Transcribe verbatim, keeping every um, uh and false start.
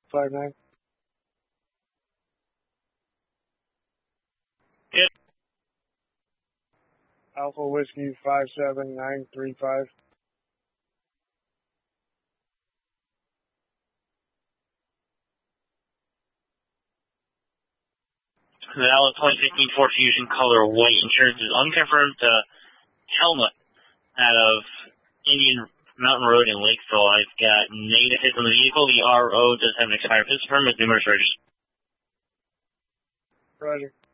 five nine. Yep. Alpha Whiskey five seven nine three five. The Alpha twenty fifteen Ford Fusion color white. Insurance is unconfirmed. Uh, helmet out of Indian Mountain Road in Lakeville. I've got negative hits on the vehicle. The R O does have an expired pistol permit with numerous registers. Roger.